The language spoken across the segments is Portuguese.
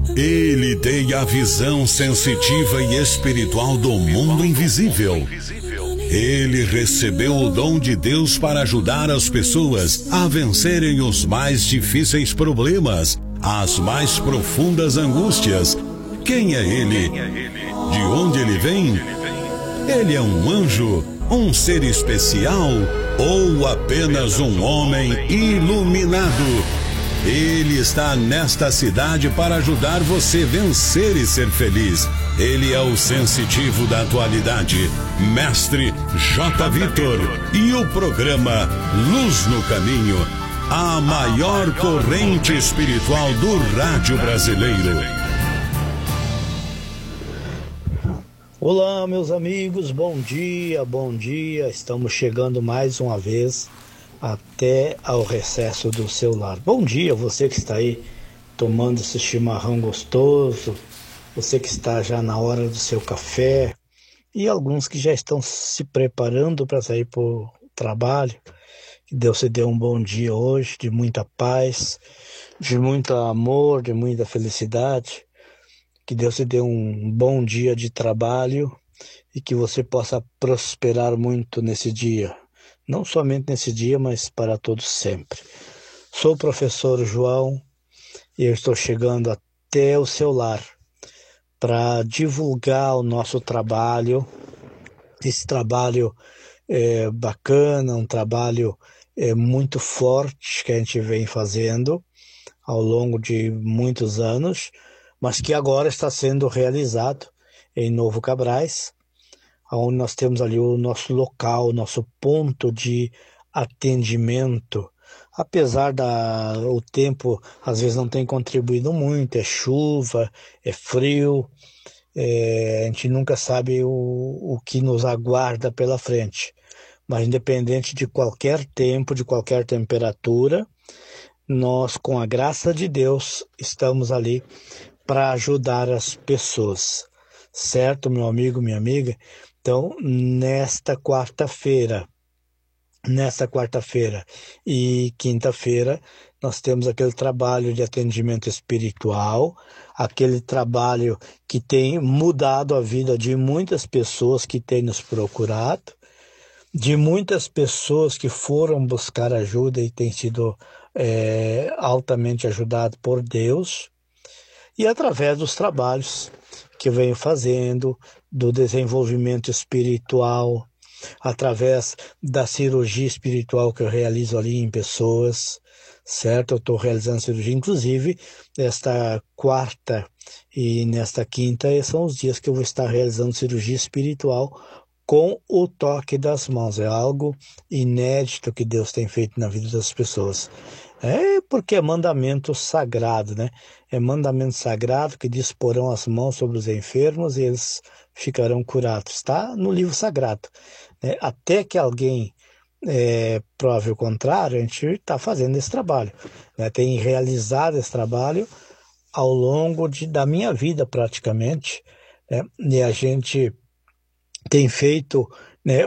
Ele tem a visão sensitiva e espiritual do mundo invisível. Ele recebeu o dom de Deus para ajudar as pessoas a vencerem os mais difíceis problemas, as mais profundas angústias. Quem é ele? De onde ele vem? Ele é um anjo, um ser especial ou apenas um homem iluminado? Ele está nesta cidade para ajudar você a vencer e ser feliz. Ele é o sensitivo da atualidade, Mestre J. Vitor. E o programa Luz no Caminho, a maior corrente espiritual do rádio brasileiro. Olá, meus amigos, bom dia, bom dia. Estamos chegando mais uma vez até ao recesso do seu lar. Bom dia, você que está aí tomando esse chimarrão gostoso, você que está já na hora do seu café e alguns que já estão se preparando para sair para o trabalho. Que Deus te dê um bom dia hoje, de muita paz, de muito amor, de muita felicidade. Que Deus te dê um bom dia de trabalho e que você possa prosperar muito nesse dia. Não somente nesse dia, mas para todos sempre. Sou o professor João e eu estou chegando até o seu lar para divulgar o nosso trabalho. Esse trabalho é bacana, um trabalho muito forte que a gente vem fazendo ao longo de muitos anos, mas que agora está sendo realizado em Novo Cabrais, onde nós temos ali o nosso local, o nosso ponto de atendimento. Apesar o tempo às vezes não tem contribuído muito, é chuva, é frio, a gente nunca sabe o que nos aguarda pela frente. Mas independente de qualquer tempo, de qualquer temperatura, nós, com a graça de Deus, estamos ali para ajudar as pessoas. Certo, meu amigo, minha amiga? Então, nesta quarta-feira e quinta-feira, nós temos aquele trabalho de atendimento espiritual, aquele trabalho que tem mudado a vida de muitas pessoas que têm nos procurado, de muitas pessoas que foram buscar ajuda e têm sido altamente ajudadas por Deus, e através dos trabalhos que eu venho fazendo, do desenvolvimento espiritual, através da cirurgia espiritual que eu realizo ali em pessoas, certo? Eu estou realizando cirurgia, inclusive, esta quarta e nesta quinta, são os dias que eu vou estar realizando cirurgia espiritual com o toque das mãos. É algo inédito que Deus tem feito na vida das pessoas. É porque é mandamento sagrado, né? É mandamento sagrado que disporão as mãos sobre os enfermos e eles ficarão curados. Está no livro sagrado, né? Até que alguém prove o contrário, a gente está fazendo esse trabalho, né? Tem realizado esse trabalho ao longo da minha vida praticamente, né? E a gente tem feito, né,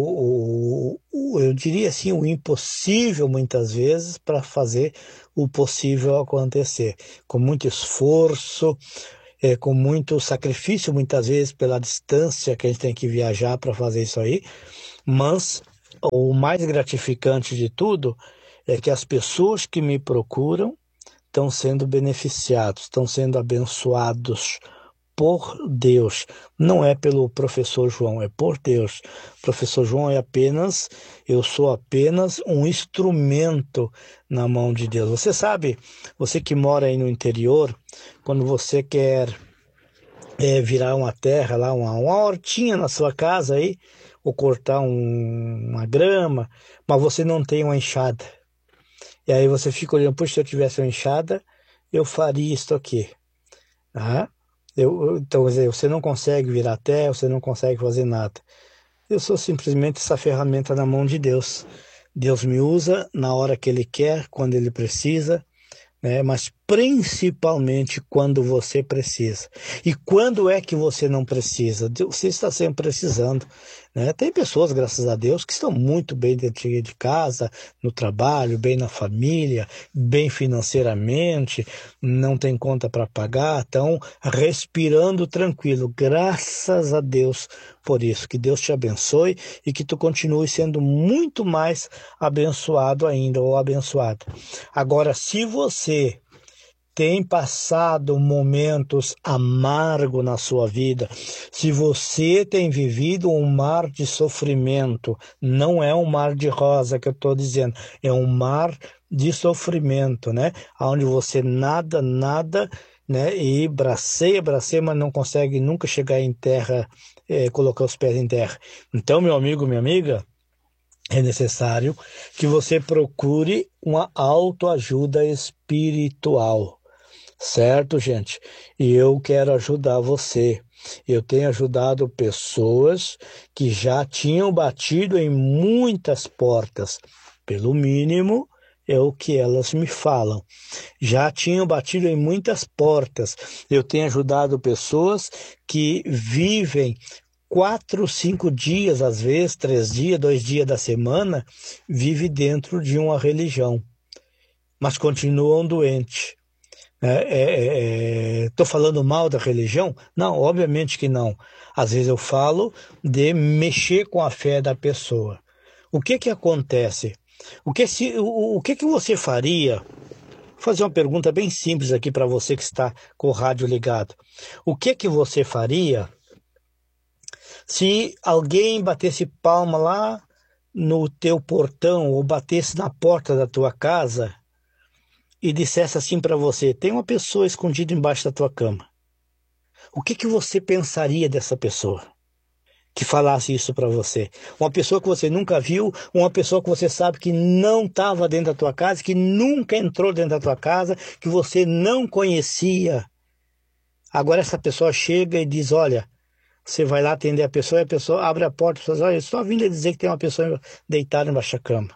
eu diria assim, o impossível muitas vezes para fazer o possível acontecer, com muito esforço, com muito sacrifício muitas vezes pela distância que a gente tem que viajar para fazer isso aí, mas o mais gratificante de tudo é que as pessoas que me procuram estão sendo beneficiados, estão sendo abençoados por Deus. Não é pelo professor João, é por Deus. O professor João eu sou apenas um instrumento na mão de Deus. Você sabe, você que mora aí no interior, quando você quer virar uma terra lá, uma hortinha na sua casa aí, ou cortar uma grama, mas você não tem uma enxada. E aí você fica olhando, puxa, se eu tivesse uma enxada, eu faria isso aqui. Então, quer dizer, você não consegue virar terra, você não consegue fazer nada. Eu sou simplesmente essa ferramenta na mão de Deus. Deus me usa na hora que Ele quer, quando Ele precisa, né? Mas principalmente quando você precisa. E quando é que você não precisa? Você está sempre precisando, né? Tem pessoas, graças a Deus, que estão muito bem dentro de casa, no trabalho, bem na família, bem financeiramente, não tem conta para pagar, estão respirando tranquilo. Graças a Deus por isso. Que Deus te abençoe e que tu continue sendo muito mais abençoado ainda, ou abençoada. Agora, se você tem passado momentos amargos na sua vida, se você tem vivido um mar de sofrimento, não é um mar de rosa que eu estou dizendo, é um mar de sofrimento, né? Onde você nada, né? E braceia, mas não consegue nunca chegar em terra, colocar os pés em terra. Então, meu amigo, minha amiga, é necessário que você procure uma autoajuda espiritual. Certo, gente? E eu quero ajudar você. Eu tenho ajudado pessoas que já tinham batido em muitas portas. Pelo mínimo, é o que elas me falam. Já tinham batido em muitas portas. Eu tenho ajudado pessoas que vivem 4, 5 dias, às vezes 3 dias, 2 dias da semana, vive dentro de uma religião, mas continuam doentes. Estou falando mal da religião? Não, obviamente que não. Às vezes eu falo de mexer com a fé da pessoa. O que que acontece? O que que você faria? Vou fazer uma pergunta bem simples aqui para você que está com o rádio ligado. O que que você faria se alguém batesse palma lá no teu portão ou batesse na porta da tua casa e dissesse assim para você: tem uma pessoa escondida embaixo da tua cama? O que que você pensaria dessa pessoa que falasse isso para você? Uma pessoa que você nunca viu, uma pessoa que você sabe que não estava dentro da tua casa, que nunca entrou dentro da tua casa, que você não conhecia. Agora essa pessoa chega e diz: olha, você vai lá atender a pessoa, e a pessoa abre a porta e fala: olha, eu estou vindo a dizer que tem uma pessoa deitada embaixo da cama.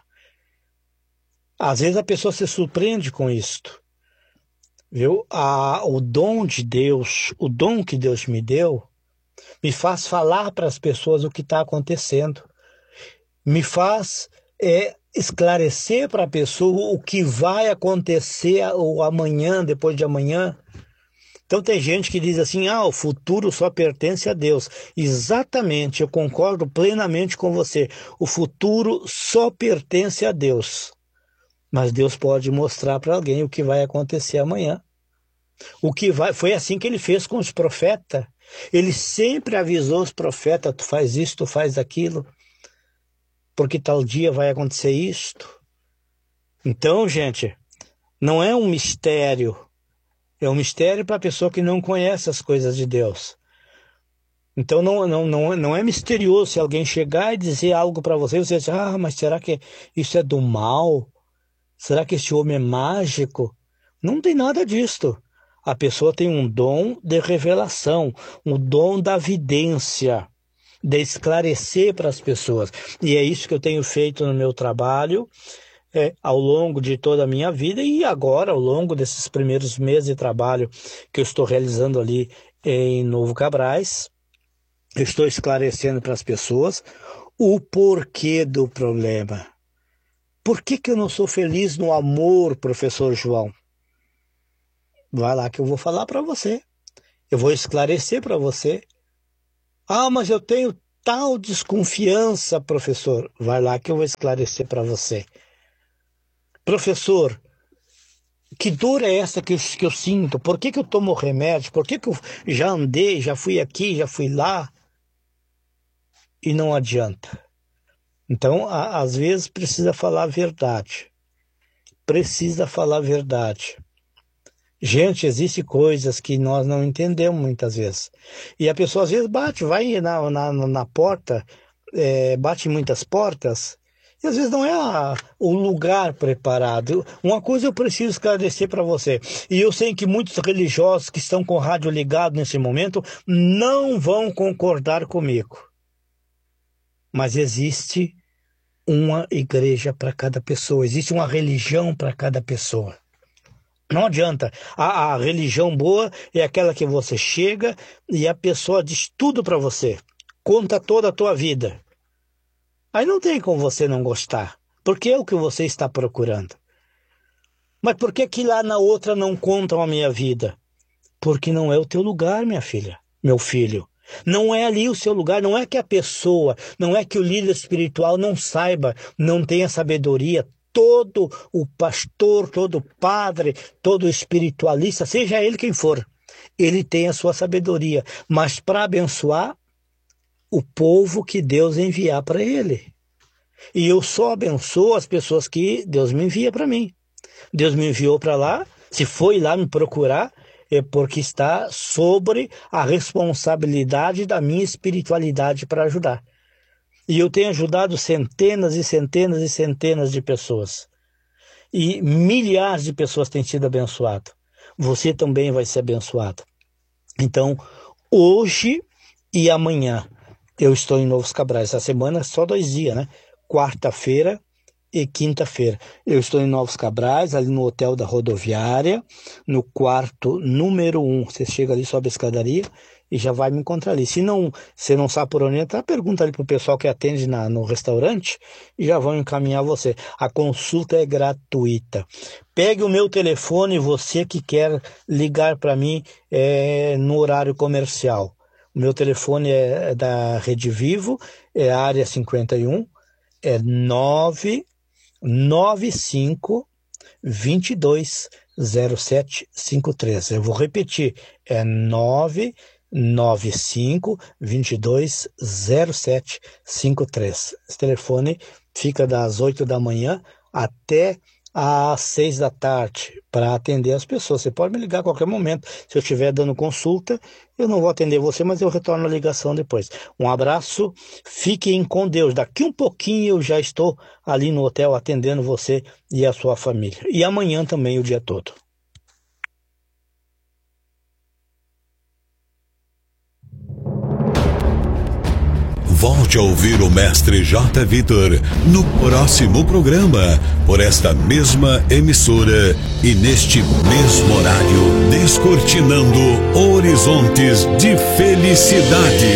Às vezes a pessoa se surpreende com isto, viu? O dom de Deus, o dom que Deus me deu, me faz falar para as pessoas o que está acontecendo, me faz esclarecer para a pessoa o que vai acontecer ou amanhã, depois de amanhã. Então tem gente que diz assim: o futuro só pertence a Deus. Exatamente, eu concordo plenamente com você. O futuro só pertence a Deus. Mas Deus pode mostrar para alguém o que vai acontecer amanhã. Foi assim que ele fez com os profetas. Ele sempre avisou os profetas: tu faz isso, tu faz aquilo, porque tal dia vai acontecer isto. Então, gente, não é um mistério. É um mistério para a pessoa que não conhece as coisas de Deus. Então não é misterioso se alguém chegar e dizer algo para você, você diz: mas será que isso é do mal? Será que esse homem é mágico? Não tem nada disto. A pessoa tem um dom de revelação, um dom da vidência, de esclarecer para as pessoas. E é isso que eu tenho feito no meu trabalho, ao longo de toda a minha vida, e agora, ao longo desses primeiros meses de trabalho que eu estou realizando ali em Novo Cabrais, eu estou esclarecendo para as pessoas o porquê do problema. Por que que eu não sou feliz no amor, professor João? Vai lá que eu vou falar para você. Eu vou esclarecer para você. Mas eu tenho tal desconfiança, professor. Vai lá que eu vou esclarecer para você. Professor, que dor é essa que eu sinto? Por que que eu tomo remédio? Por que que eu já andei, já fui aqui, já fui lá? E não adianta. Então, às vezes, precisa falar a verdade. Precisa falar a verdade. Gente, existem coisas que nós não entendemos muitas vezes. E a pessoa às vezes vai na porta, bate em muitas portas, e às vezes não é o lugar preparado. Uma coisa eu preciso esclarecer para você, e eu sei que muitos religiosos que estão com o rádio ligado nesse momento não vão concordar comigo. Mas existe uma igreja para cada pessoa, existe uma religião para cada pessoa. Não adianta. A religião boa é aquela que você chega e a pessoa diz tudo para você, conta toda a tua vida. Aí não tem como você não gostar, porque é o que você está procurando. Mas por que que lá na outra não contam a minha vida? Porque não é o teu lugar, minha filha, meu filho. Não é ali o seu lugar, não é que a pessoa, não é que o líder espiritual não saiba, não tenha sabedoria. Todo o pastor, todo padre, todo espiritualista, seja ele quem for, ele tem a sua sabedoria, mas para abençoar o povo que Deus enviar para ele. E eu só abençoo as pessoas que Deus me envia para mim. Deus me enviou para lá, se foi lá me procurar, é porque está sobre a responsabilidade da minha espiritualidade para ajudar. E eu tenho ajudado centenas e centenas e centenas de pessoas. E milhares de pessoas têm sido abençoadas. Você também vai ser abençoado. Então, hoje e amanhã, eu estou em Novos Cabrais. Essa semana é só 2 dias, né? Quarta-feira e quinta-feira. Eu estou em Novos Cabrais, ali no Hotel da Rodoviária, no quarto número 1. Você chega ali, sobe a escadaria e já vai me encontrar ali. Se não, você não sabe por onde entrar, pergunta ali para o pessoal que atende no restaurante e já vão encaminhar você. A consulta é gratuita. Pegue o meu telefone, você que quer ligar para mim no horário comercial. O meu telefone é da Rede Vivo, é a área 51, é 995 22 0753. Eu vou repetir, é 995 22 0753. Esse telefone fica das 8 da manhã até às 6 da tarde para atender as pessoas. Você pode me ligar a qualquer momento. Se eu estiver dando consulta, eu não vou atender você, mas eu retorno a ligação depois. Um abraço, fiquem com Deus. Daqui um pouquinho eu já estou ali no hotel atendendo você e a sua família. E amanhã também o dia todo. Volte a ouvir o Mestre J. Vitor no próximo programa, por esta mesma emissora e neste mesmo horário, descortinando horizontes de felicidade.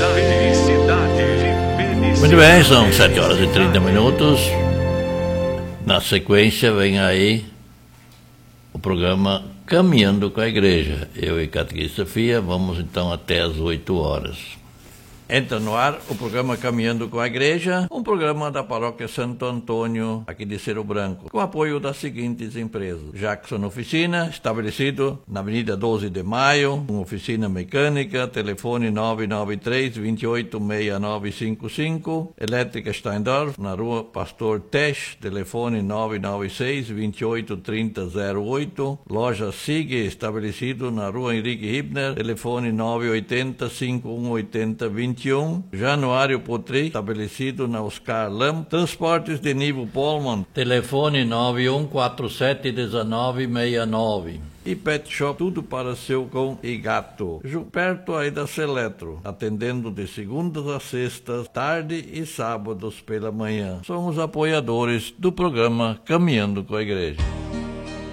Muito bem, são 7h30. Na sequência vem aí o programa Caminhando com a Igreja. Eu e Catequista Fia vamos então até às 8h. Entra no ar o programa Caminhando com a Igreja, um programa da Paróquia Santo Antônio, aqui de Cerro Branco, com apoio das seguintes empresas: Jackson Oficina, estabelecido na Avenida 12 de Maio, uma oficina mecânica, telefone 993-286955, Elétrica Steindorf, na Rua Pastor Tesch, telefone 996-283008, Loja Sig, estabelecido na Rua Henrique Hibner, telefone 980-5180-21, Januário Potri, estabelecido na Oscar Lam, Transportes de Nivo Polman, telefone 91471969. E Pet Shop, tudo para seu cão e gato. Perto aí da Seletro, atendendo de segundas a sextas, tarde e sábados pela manhã. Somos apoiadores do programa Caminhando com a Igreja.